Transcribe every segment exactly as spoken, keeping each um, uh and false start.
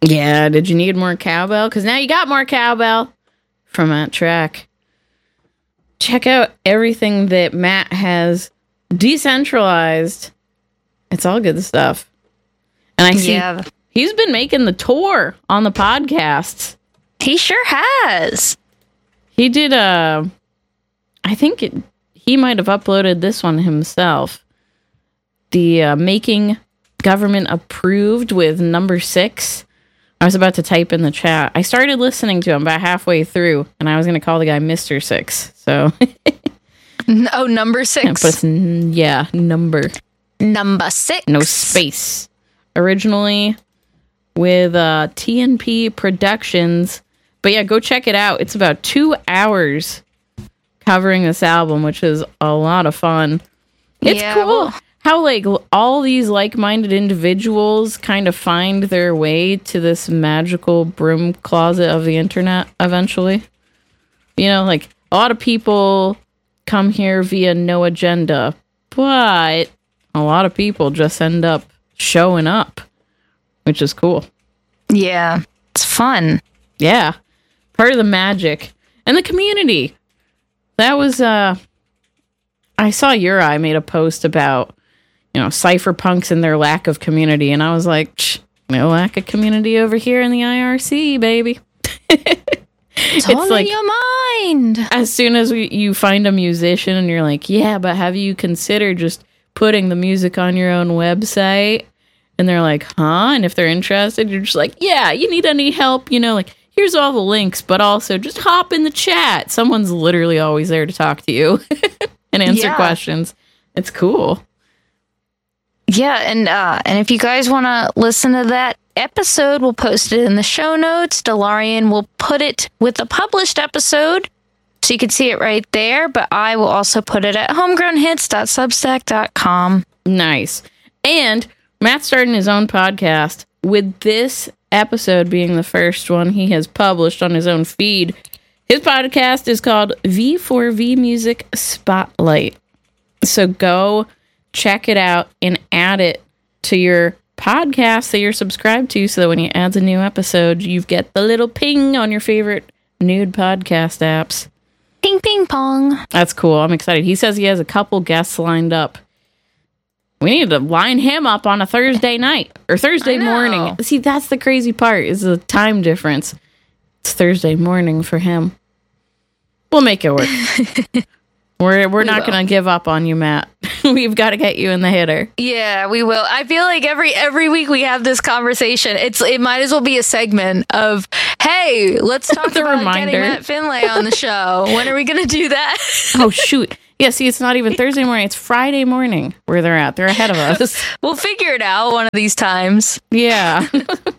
Yeah, did you need more cowbell? Because now you got more cowbell from that track. Check out everything that Matt has decentralized. It's all good stuff. And I see yeah. he's been making the tour on the podcasts. He sure has. He did a... I think it, he might have uploaded this one himself. The uh, Making Government Approved with number six. I was about to type in the chat. I started listening to him about halfway through, and I was going to call the guy Mister Six. So, oh, number six. Yeah, but it's, yeah, number number six. No space. Originally with uh, T N P Productions, but yeah, go check it out. It's about two hours covering this album, which is a lot of fun. It's yeah, cool. Well- How, like, all these like-minded individuals kind of find their way to this magical broom closet of the internet eventually. You know, like, a lot of people come here via no agenda, but a lot of people just end up showing up, which is cool. Yeah, it's fun. Yeah, part of the magic. And the community. That was, uh, I saw Uri made a post about, you know, cypherpunks and their lack of community. And I was like, no lack of community over here in the I R C, baby. It's all like, in your mind. As soon as we, you find a musician and you're like, yeah, but have you considered just putting the music on your own website? And they're like, huh? And if they're interested, you're just like, yeah, you need any help? You know, like, here's all the links, but also just hop in the chat. Someone's literally always there to talk to you and answer yeah. questions. It's cool. Yeah, and uh, and if you guys want to listen to that episode, we'll post it in the show notes. Delarian will put it with the published episode, so you can see it right there. But I will also put it at homegrown hits dot substack dot com. Nice. And Matt's starting his own podcast, with this episode being the first one he has published on his own feed. His podcast is called V four V Music Spotlight. So go check it out and add it to your podcast that you're subscribed to, so that when he adds a new episode, you get the little ping on your favorite nude podcast apps. Ping, ping, pong. That's cool. I'm excited. He says he has a couple guests lined up. We need to line him up on a Thursday night or Thursday morning. See, that's the crazy part, is the time difference. It's Thursday morning for him. We'll make it work. We're we're we not going to give up on you, Matt. We've got to get you in the hitter. Yeah, we will. I feel like every every week we have this conversation. It's it might as well be a segment of, hey, let's talk the about reminder. Getting Matt Finlay on the show. When are we going to do that? Oh, shoot. Yeah, see, it's not even Thursday morning. It's Friday morning where they're at. They're ahead of us. We'll figure it out one of these times. Yeah.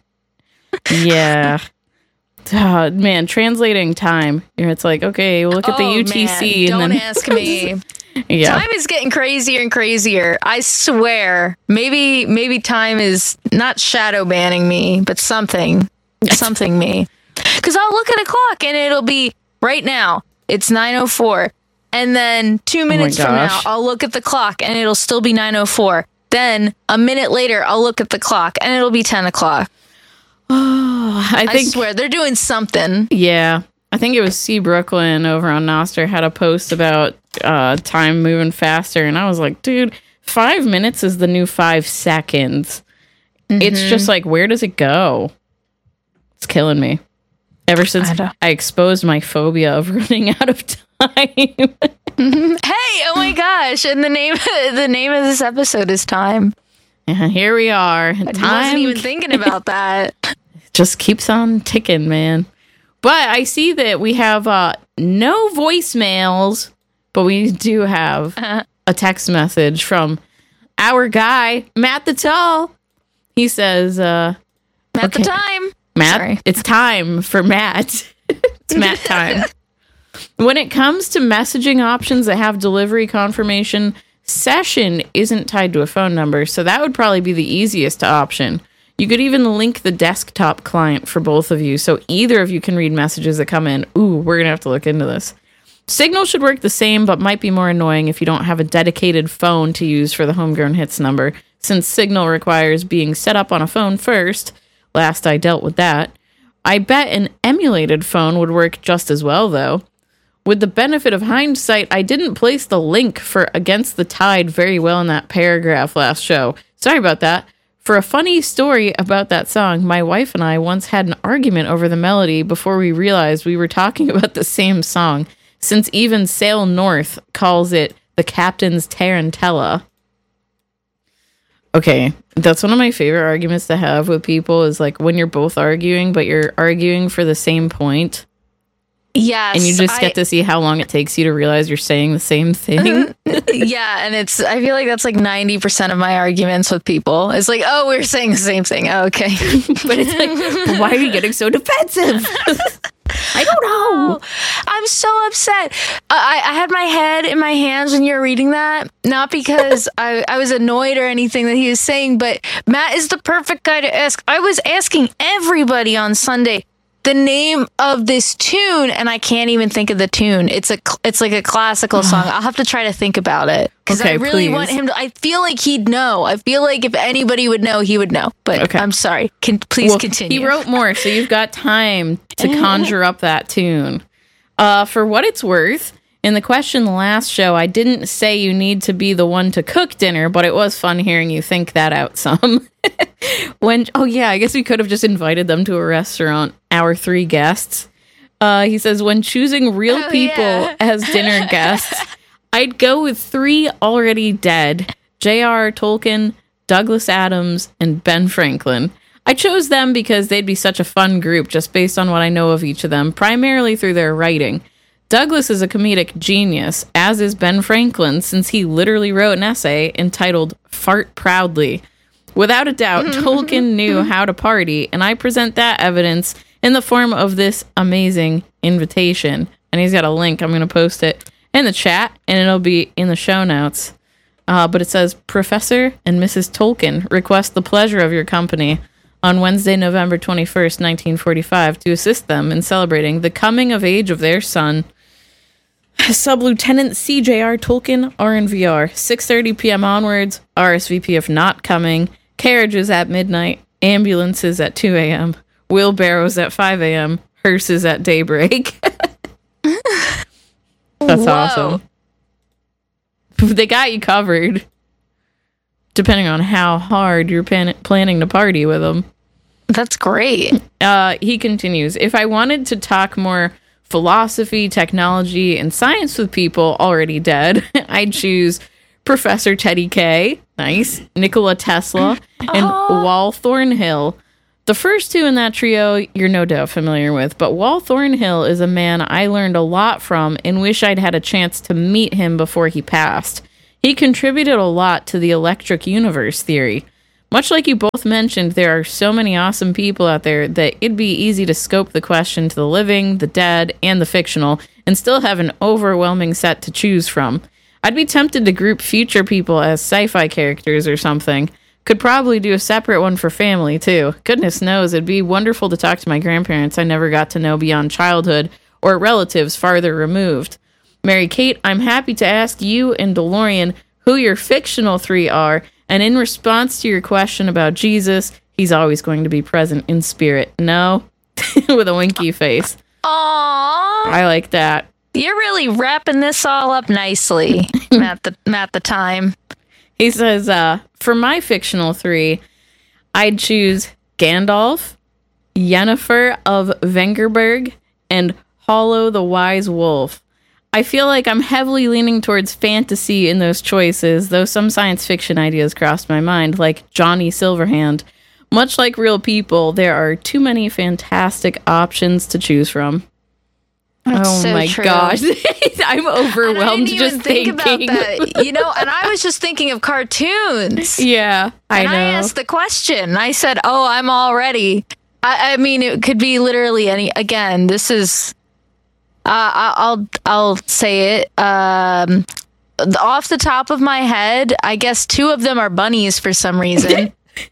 Yeah. Oh, man, translating time. It's like, okay, we'll look at the oh, U T C. Man, and don't then ask me. Yeah. Time is getting crazier and crazier. I swear. Maybe maybe time is not shadow banning me, but something. Something me. Because I'll look at a clock and it'll be right now. It's nine oh four. And then two minutes oh from now, I'll look at the clock and it'll still be nine oh four. Then a minute later, I'll look at the clock and it'll be ten o'clock. Oh, I think I swear they're doing something. Yeah, I think it was C Brooklyn over on Nostr had a post about uh, time moving faster, and I was like, dude, five minutes is the new five seconds. Mm-hmm. It's just like, where does it go? It's killing me. Ever since I, I exposed my phobia of running out of time. Mm-hmm. Hey, oh my gosh! And the name the name of this episode is Time. And here we are. I time wasn't even thinking about that. Just keeps on ticking, man. But I see that we have uh, no voicemails, but we do have uh-huh. a text message from our guy, Matt the Tall. He says, uh, Matt okay. the Time. Matt, Sorry. It's time for Matt. It's Matt time. When it comes to messaging options that have delivery confirmation, session isn't tied to a phone number, so that would probably be the easiest option. You could even link the desktop client for both of you, so either of you can read messages that come in. Ooh, we're going to have to look into this. Signal should work the same, but might be more annoying if you don't have a dedicated phone to use for the Homegrown Hits number, since Signal requires being set up on a phone first. last I dealt with that. I bet an emulated phone would work just as well, though. With the benefit of hindsight, I didn't place the link for Against the Tide very well in that paragraph last show. Sorry about that. For a funny story about that song, my wife and I once had an argument over the melody before we realized we were talking about the same song, since even Sail North calls it the Captain's Tarantella. Okay, that's one of my favorite arguments to have with people is like when you're both arguing, but you're arguing for the same point. Yes. And you just I, get to see how long it takes you to realize you're saying the same thing. Yeah, and it's, I feel like that's like ninety percent of my arguments with people. It's like, oh, we're saying the same thing. Oh, okay. But it's like, why are you getting so defensive? I don't know. Oh, I'm so upset. I, I had my head in my hands when you were reading that. Not because I, I was annoyed or anything that he was saying, but Matt is the perfect guy to ask. I was asking everybody on Sunday the name of this tune, and I can't even think of the tune. It's a it's like a classical song. I'll have to try to think about it because okay, I really please. want him to. I feel like he'd know. I feel like if anybody would know, he would know. But okay. I'm sorry. Can please well, continue. He wrote more, so you've got time to conjure up that tune. Uh, for what it's worth, in the question last show, I didn't say you need to be the one to cook dinner, but it was fun hearing you think that out some. When oh yeah, I guess we could have just invited them to a restaurant. Our three guests. Uh, he says when choosing real oh, people yeah. as dinner guests, I'd go with three already dead: J R R. Tolkien, Douglas Adams, and Ben Franklin. I chose them because they'd be such a fun group just based on what I know of each of them, primarily through their writing. Douglas is a comedic genius, as is Ben Franklin, since he literally wrote an essay entitled Fart Proudly. Without a doubt, Tolkien knew how to party, and I present that evidence in the form of this amazing invitation. And he's got a link. I'm going to post it in the chat, and it'll be in the show notes. Uh, but it says, Professor and Missus Tolkien request the pleasure of your company on Wednesday, November twenty-first, nineteen forty-five, to assist them in celebrating the coming of age of their son, Sub-Lieutenant C J R. Tolkien, R N V R, six thirty p.m. onwards, R S V P if not coming, carriages at midnight, ambulances at two a.m., wheelbarrows at five a.m., hearses at daybreak. That's Whoa. awesome. They got you covered, depending on how hard you're pan- planning to party with them. That's great. Uh, he continues, if I wanted to talk more philosophy, technology, and science with people already dead, I'd choose Professor Teddy K, nice, Nikola Tesla, and Oh. Wal Thornhill. The first two in that trio you're no doubt familiar with, but Wal Thornhill is a man I learned a lot from and wish I'd had a chance to meet him before he passed. He contributed a lot to the electric universe theory. Much like you both mentioned, there are so many awesome people out there that it'd be easy to scope the question to the living, the dead, and the fictional, and still have an overwhelming set to choose from. I'd be tempted to group future people as sci-fi characters or something. Could probably do a separate one for family, too. Goodness knows, it'd be wonderful to talk to my grandparents I never got to know beyond childhood, or relatives farther removed. Mary Kate, I'm happy to ask you and DeLorean who your fictional three are, and in response to your question about Jesus, he's always going to be present in spirit. No? With a winky face. Aww. I like that. You're really wrapping this all up nicely, Matt the, Matt the Time. He says, uh, for my fictional three, I'd choose Gandalf, Yennefer of Vengerberg, and Hollow the Wise Wolf. I feel like I'm heavily leaning towards fantasy in those choices, though some science fiction ideas crossed my mind, like Johnny Silverhand. Much like real people, there are too many fantastic options to choose from. That's oh so my true. gosh. I'm overwhelmed I didn't just even think thinking. about that. You know, and I was just thinking of cartoons. Yeah, I and know. I asked the question. I said, "Oh, I'm all ready." I, I mean, it could be literally any. Again, this is. Uh, I- I'll I'll say it. Um, off the top of my head, I guess two of them are bunnies for some reason.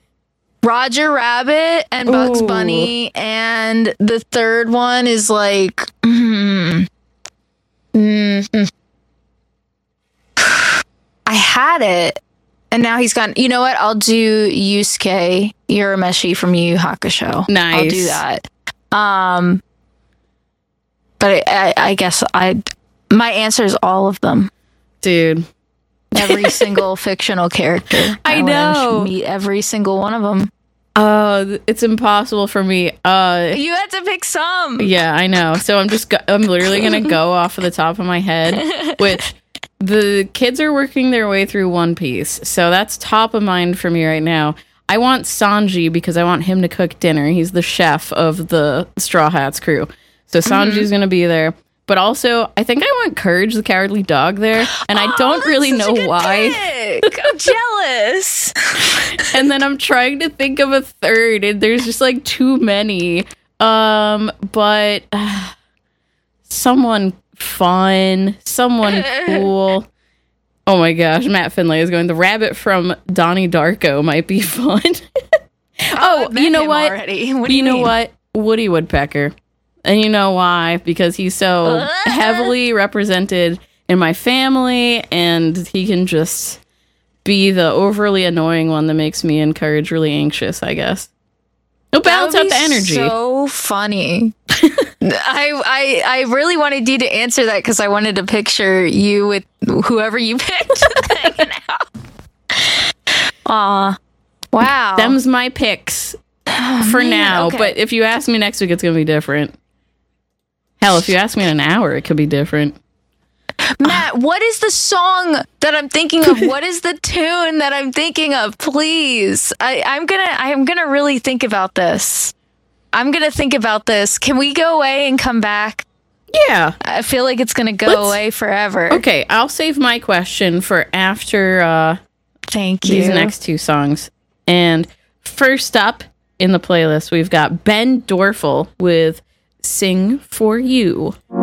Roger Rabbit and Bugs Ooh. Bunny, and the third one is like. Mm, mm, I had it. And now he's gone. You know what? I'll do Yusuke Urameshi from Yu Yu Hakusho. Nice. I'll do that. Um, but I, I, I guess I, my answer is all of them. Dude. Every single fictional character. I, I know. Meet every single one of them. Uh, it's impossible for me. Uh, you had to pick some. Yeah, I know. So I'm just, go- I'm literally gonna go off of the top of my head, which the kids are working their way through One Piece, so that's top of mind for me right now. I want Sanji because I want him to cook dinner. He's the chef of the Straw Hats crew, so Sanji's mm-hmm. gonna be there. But also, I think I want Courage, the Cowardly Dog, there, and I don't oh, really know why. Pick. I'm jealous. And then I'm trying to think of a third, and there's just like too many. Um, but uh, someone fun, someone cool. Oh my gosh, Matt Finlay is going. The rabbit from Donnie Darko might be fun. oh, oh you know what? What do you, you know mean? what? Woody Woodpecker. And you know why? Because he's so heavily represented in my family, and he can just be the overly annoying one that makes me and Courage really anxious, I guess. He'll balance out the energy. So funny. I, I I really wanted you to answer that because I wanted to picture you with whoever you picked hanging out. Aw. Wow. Them's my picks oh, for man, now. okay. But if you ask me next week, it's going to be different. Hell, if you ask me in an hour, it could be different. Matt, what is the song that I'm thinking of? What is the tune that I'm thinking of? Please. I, I'm gonna I'm gonna really think about this. I'm gonna think about this. Can we go away and come back? Yeah. I feel like it's gonna go Let's, away forever. Okay, I'll save my question for after uh Thank you. These next two songs. And first up in the playlist, we've got Ben Dorfel with Sing For You.